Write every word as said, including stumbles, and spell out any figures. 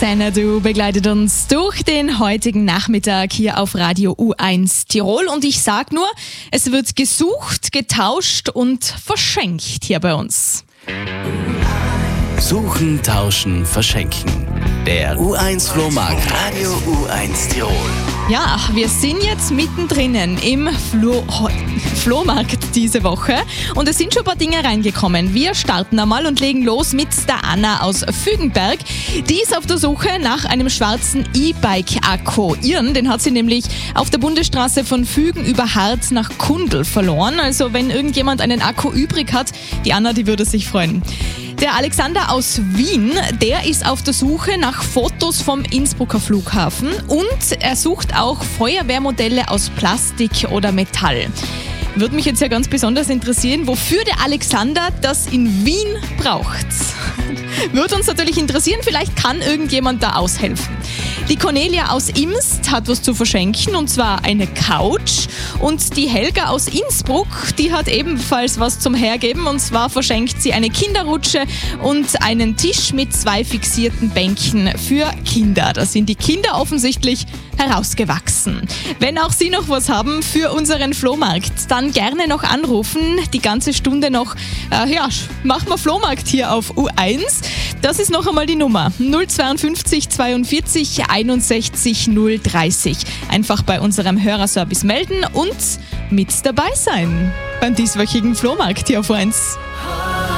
Xanadu begleitet uns durch den heutigen Nachmittag hier auf Radio U eins Tirol. Und ich sag nur, es wird gesucht, getauscht und verschenkt hier bei uns. Suchen, tauschen, verschenken. Der U eins Flohmarkt. Radio U eins Tirol. Ja, wir sind jetzt mittendrin im Flo- Flohmarkt diese Woche und es sind schon ein paar Dinge reingekommen. Wir starten einmal und legen los mit der Anna aus Fügenberg. Die ist auf der Suche nach einem schwarzen E-Bike-Akku. Ihren, den hat sie nämlich auf der Bundesstraße von Fügen über Harz nach Kundl verloren. Also wenn irgendjemand einen Akku übrig hat, die Anna, die würde sich freuen. Der Alexander aus Wien, der ist auf der Suche nach Fotos vom Innsbrucker Flughafen und er sucht auch Feuerwehrmodelle aus Plastik oder Metall. Würde mich jetzt ja ganz besonders interessieren, wofür der Alexander das in Wien braucht. Würde uns natürlich interessieren, vielleicht kann irgendjemand da aushelfen. Die Cornelia aus Imst hat was zu verschenken und zwar eine Couch und die Helga aus Innsbruck, die hat ebenfalls was zum Hergeben und zwar verschenkt sie eine Kinderrutsche und einen Tisch mit zwei fixierten Bänken für Kinder. Da sind die Kinder offensichtlich herausgewachsen. Wenn auch Sie noch was haben für unseren Flohmarkt, dann gerne noch anrufen. Die ganze Stunde noch, äh, ja, machen wir Flohmarkt hier auf U eins. Das ist noch einmal die Nummer null zweiundfünfzig zweiundvierzig einundsechzig null dreißig. Einfach bei unserem Hörerservice melden und mit dabei sein beim dieswöchigen Flohmarkt hier auf U eins.